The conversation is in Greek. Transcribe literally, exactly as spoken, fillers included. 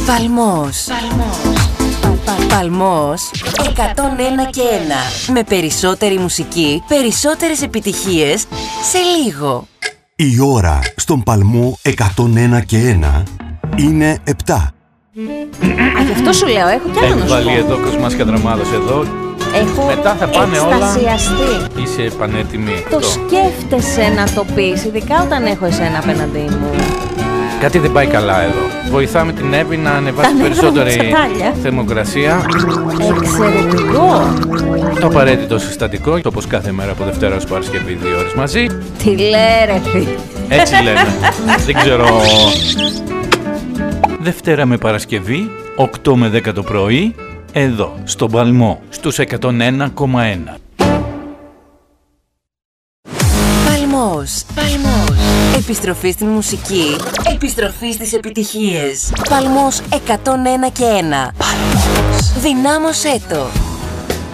Παλμός. Παλμός. Παλμός εκατόν ένα και ένα. Με περισσότερη μουσική, περισσότερες επιτυχίες σε λίγο. Η ώρα στον Παλμό εκατόν ένα και ένα είναι επτά. Α, γι' αυτό σου λέω, έχω κι άλλο να σου πω. Έχει βάλει εδώ Κοσμάς Κατραμάδος εδώ. Έχω μετά θα πάνε εκστασιαστεί. Όλα. Είσαι πανέτοιμη. Το σκέφτεσαι να το πεις, ειδικά όταν έχω εσένα απέναντί μου. Κάτι δεν πάει καλά εδώ. Βοηθάμε την Εύη να ανεβάσει περισσότερη θερμοκρασία. Εξαιρετικό. Το απαραίτητο συστατικό, όπως κάθε μέρα από Δευτέρα ως Παρασκευή, δύο ώρες μαζί. Τι λέει ρε. Έτσι λένε. Δεν ξέρω. Δευτέρα με Παρασκευή, οκτώ με δέκα το πρωί, εδώ, στον Παλμό, στους εκατόν ένα κόμμα ένα. Παλμός. Παλμός. Επιστροφή στην μουσική. Επιστροφή στις επιτυχίες. Παλμός εκατόν ένα και ένα. Παλμός. Δυνάμωσέ το.